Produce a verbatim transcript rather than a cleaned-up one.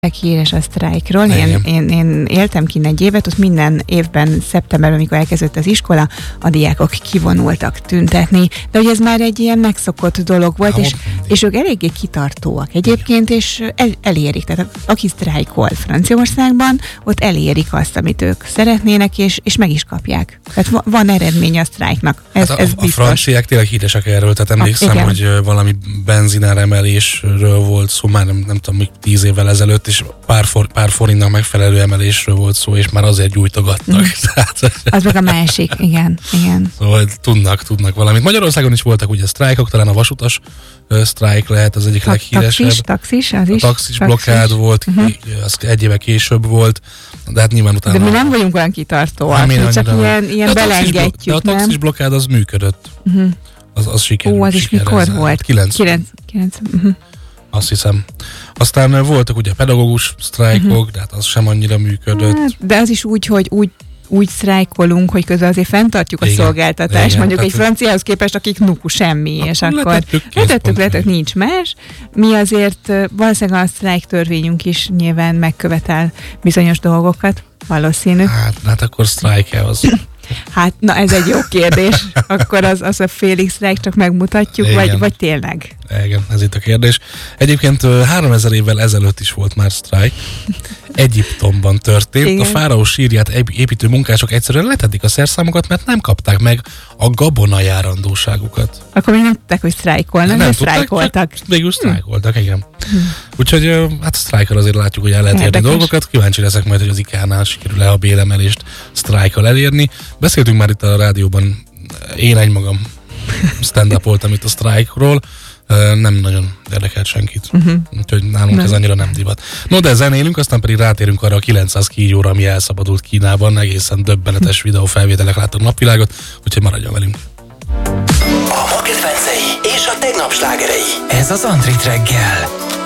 híres a sztrájkról. Én, én, én éltem kint egy évet, ott minden évben, szeptemberben, amikor elkezdődött az iskola, a diákok kivonultak tüntetni, de hogy ez már egy ilyen megszokott dolog volt, és, és ők eléggé kitartóak egyébként, és el, elérik. Tehát aki sztrájkol Franciaországban, ott elérik azt, amit ők szeretnének, és, és meg is kapják. Tehát van eredménye a sztrájknak. Ez, hát a, ez a franciák tényleg híresek erről, tehát emlékszem, a, hogy valami benzináremelésről volt szó, már nem, nem tudom, még tíz évvel ezelőtt, és pár, for, pár forintnak megfelelő emelésről volt szó, és már azért gyújtogattak. Mm. Az meg a másik, igen, igen. Szóval tudnak, tudnak valamit. Magyarországon is voltak ugye sztrájkok, talán a vasutas uh, sztrájk lehet az egyik Ta- leghíresebb. Taxis, taxis, az a is. taxis taxis. blokkád volt, uh-huh. az egy éve később volt, de hát nyilván utána... De mi nem vagyunk olyan kitartóak, mi csak ilyen, ilyen belengedjük, de a taxis nem? blokkád az működött. Uh-huh. Az, az sikerült. Ó, az is mikor volt? kilencven. Uh-huh. Azt hiszem. Aztán voltak ugye pedagógus sztrájkok, uh-huh. de hát az sem annyira működött. Hát, de az is úgy, hogy úgy úgy sztrájkolunk, hogy közben azért fenntartjuk igen, a szolgáltatást, igen, mondjuk hát egy franciához képest, akik nuku semmi, akkor és akkor letettük, letettük, nincs más. Mi azért valószínűleg a sztrájk törvényünk is nyilván megkövetel bizonyos dolgokat, valószínű. Hát, hát akkor sztrájk-e az? Hát, na ez egy jó kérdés. Akkor az, az a félig sztrájk, csak megmutatjuk, vagy, vagy tényleg? Igen, ez itt a kérdés. Egyébként háromezer évvel ezelőtt is volt már sztrájk. Egyiptomban történt. Igen. A fáraó sírját építő munkások egyszerűen letették a szerszámokat, mert nem kapták meg a gabona járandóságukat. Akkor még nem tudták, hogy sztrájkolnak, de sztrájkoltak. Végül sztrájkoltak, igen. Hmm. Úgyhogy hát sztrájkal azért látjuk, hogy el lehet érni dolgokat. Kíváncsi leszek majd, hogy az ikánál sikerül-e a béremelést sztrájkkal elérni. Beszéltünk már itt a rádióban, én egymagam stand-upoltam itt a sztrájkról, nem nagyon érdekelt senkit. Uh-huh. Úgyhogy nálunk nem. Ez annyira nem divat. No, de zenélünk, aztán pedig rátérünk arra a kilencszáz kígyóra, ami elszabadult Kínában. Egészen döbbenetes videófelvételek láttak napvilágot, úgyhogy maradjon velünk. A ma kedvencei és a tegnap slágerei. Ez az Antrit reggel.